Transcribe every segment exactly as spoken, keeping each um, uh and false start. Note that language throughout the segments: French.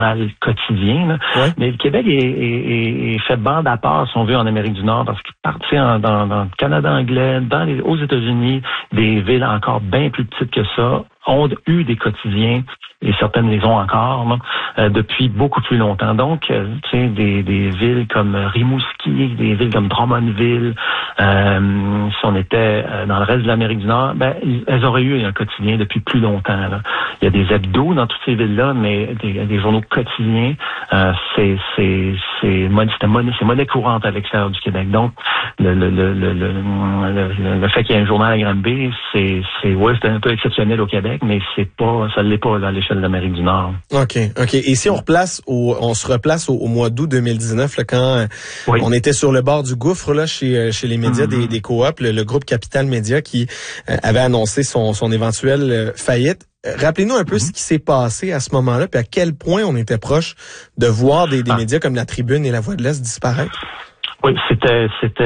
quotidien. Là. Ouais. Mais le Québec est, est, est fait bande à part, si on veut, en Amérique du Nord, parce qu'il partit en, dans, dans le Canada anglais, dans les, aux États-Unis, des villes encore bien plus petites que ça ont eu des quotidiens, et certaines les ont encore, là, euh, depuis beaucoup plus longtemps. Donc, euh, tu sais, des, des villes comme Rimouski, des villes comme Drummondville, euh, si on était euh, dans le reste de l'Amérique du Nord, ben, elles auraient eu un quotidien depuis plus longtemps. Là. Il y a des hebdos dans toutes ces villes-là, mais des, des journaux quotidiens, euh, c'est c'est c'est c'est monnaie, c'est monnaie courante à l'extérieur du Québec. Donc, le le le le le, le, le fait qu'il y ait un journal à Granby, c'est c'est ouais, c'est un peu exceptionnel au Québec, mais c'est pas, ça l'est pas là, à l'échelle de l'Amérique du Nord. OK, OK. Et si on replace au, on se replace au, au mois d'août deux mille dix-neuf, là, quand oui. on était sur le bord du gouffre, là, chez, chez les médias mm-hmm. des, des coops, le, le groupe Capital Média qui euh, avait annoncé son, son éventuelle euh, faillite. Euh, rappelez-nous un peu mm-hmm. ce qui s'est passé à ce moment-là, puis à quel point on était proche de voir des, des ah. médias comme La Tribune et La Voix de l'Est disparaître. Oui, c'était, c'était,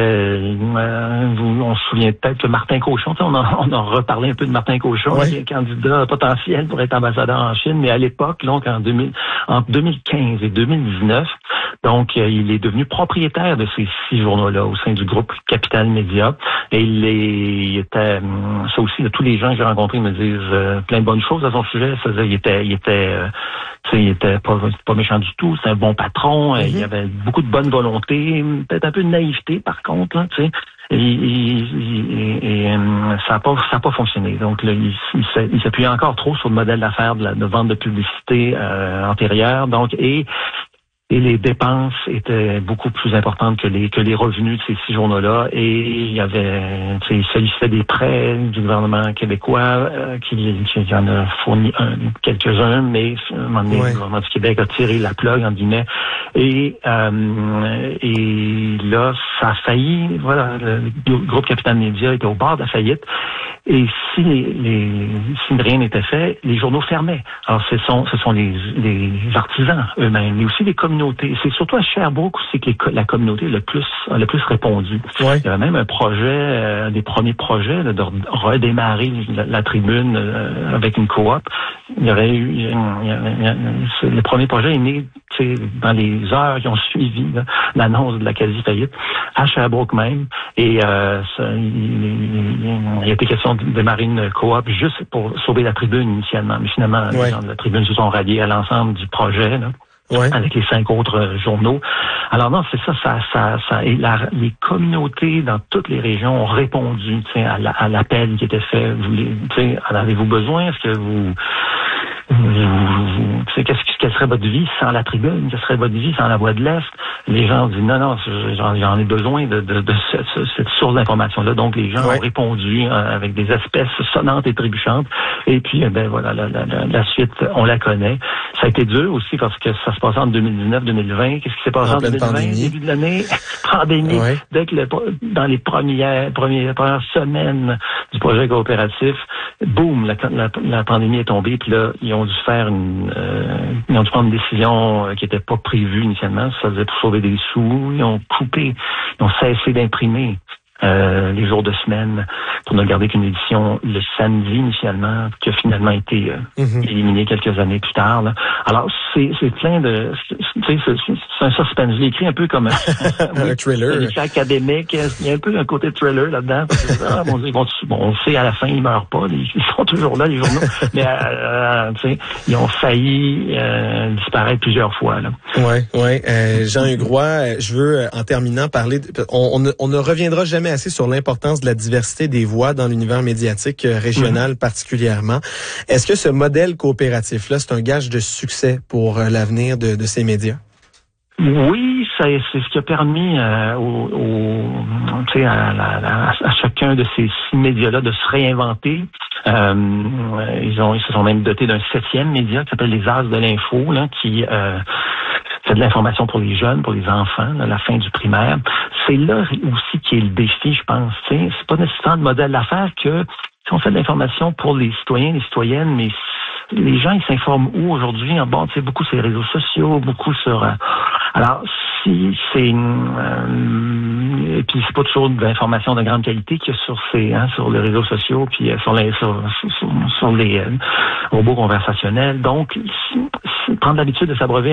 euh, vous, on se souvient peut-être que Martin Cochon, on a, on a reparlé un peu de Martin Cochon, oui. qui est candidat potentiel pour être ambassadeur en Chine, mais à l'époque, donc en deux mille, entre deux mille quinze et deux mille dix-neuf, donc euh, il est devenu propriétaire de ces six journaux-là au sein du groupe Capital Média, et il, est, il était, ça aussi, de tous les gens que j'ai rencontrés me disent euh, plein de bonnes choses à son sujet. Ça, il était, il était, euh, il était pas, pas méchant du tout, c'est un bon patron, mm-hmm. il y avait beaucoup de bonne volonté, peut-être un peu de naïveté par contre, là, tu sais. Et, et, et, et ça n'a pas ça a pas fonctionné. Donc là, il, il, il s'appuyait encore trop sur le modèle d'affaires de, la, de vente de publicité euh, antérieure. Donc et Et les dépenses étaient beaucoup plus importantes que les que les revenus de ces six journaux-là. Et il y avait, tu sais, il sollicitait des prêts du gouvernement québécois euh, qui, qui en a fourni un, quelques-uns, mais à un moment donné, ouais. le gouvernement du Québec a tiré la plug, entre guillemets. Et euh, et là, ça a failli. Voilà, le groupe Capital Média était au bord de la faillite. Et si les, les si rien n'était fait, les journaux fermaient. Alors ce sont ce sont les les artisans eux-mêmes, mais aussi les communautés. C'est surtout à Sherbrooke aussi que les, la communauté le plus a le plus répondu. Ouais. Il y avait même un projet, euh, des premiers projets là, de redémarrer la, la tribune euh, avec une coop. Il y avait eu il y a, il y a, il y a, le premier projet est né dans les heures qui ont suivi là, l'annonce de la quasi-faillite à Sherbrooke même. Et euh, ça, il, il, il a été question de démarrer une coop juste pour sauver la tribune initialement. Mais finalement, ouais. les gens de la tribune se sont ralliés à l'ensemble du projet, là, ouais. avec les cinq autres euh, journaux. Alors non, c'est ça, ça, ça, ça et la, les communautés dans toutes les régions ont répondu à, la, à l'appel qui était fait. Vous, en avez-vous besoin? Est-ce que vous... Vous, vous, vous, qu'est-ce, quelle serait votre vie sans la tribune? Quelle serait votre vie sans la Voix de l'Est? Les gens disent non, non, j'en, j'en ai besoin de, de, de cette, cette source d'information-là. Donc les gens ouais. ont répondu euh, avec des espèces sonnantes et trébuchantes. Et puis, ben voilà, la, la, la, la suite, on la connaît. Ça a été dur aussi parce que ça se passait en deux mille dix-neuf deux mille vingt. Qu'est-ce qui s'est passé en, en deux mille vingt, pandémie. Début de l'année? Pandémie. Ouais. Dès que le, dans les premières, premières, premières semaines du projet coopératif, boum, la, la, la pandémie est tombée. Puis là, ils ont dû faire une, euh, ils ont dû prendre une décision qui n'était pas prévue initialement. Ça faisait pour sauver des sous. Ils ont coupé, ils ont cessé d'imprimer euh, les jours de semaine pour ne garder qu'une édition le samedi initialement, qui a finalement été euh, mm-hmm. éliminée quelques années plus tard. Là. Alors c'est, c'est plein de, tu sais, c'est, c'est un suspense. Je l'ai écrit un peu comme un, oui, un thriller, un écrit académique. Il y a un peu un côté thriller là-dedans. Parce que, ah, bon, ils vont, bon, on sait à la fin ils meurent pas, ils, ils sont toujours là les journaux, mais euh, tu sais, ils ont failli euh, disparaître plusieurs fois. Là. Ouais, ouais. Euh, Jean-Hugues Roy, je veux en terminant parler. De, on, on, ne, on ne reviendra jamais assez sur l'importance de la diversité des voix dans l'univers médiatique régional mmh. particulièrement. Est-ce que ce modèle coopératif-là, c'est un gage de succès pour l'avenir de, de ces médias? Oui, ça, c'est ce qui a permis euh, au, au, tu sais, à, à, à chacun de ces six médias-là de se réinventer. Euh, ils ont, ils se sont même dotés d'un septième média qui s'appelle les As de l'info, là, qui euh, fait de l'information pour les jeunes, pour les enfants, à la fin du primaire. C'est là aussi qui est le défi, je pense. Tu sais, c'est pas nécessairement le modèle d'affaires que si on fait de l'information pour les citoyens, les citoyennes, mais les gens, ils s'informent où aujourd'hui? Bon, tu sais, beaucoup sur les réseaux sociaux, beaucoup sur... Euh, alors, si c'est... Euh, et puis, c'est pas toujours de l'information de grande qualité qu'il y a sur ces, hein, sur les réseaux sociaux, puis euh, sur les, sur, sur, sur les euh, robots conversationnels. Donc, si, si, prendre l'habitude de s'abreuver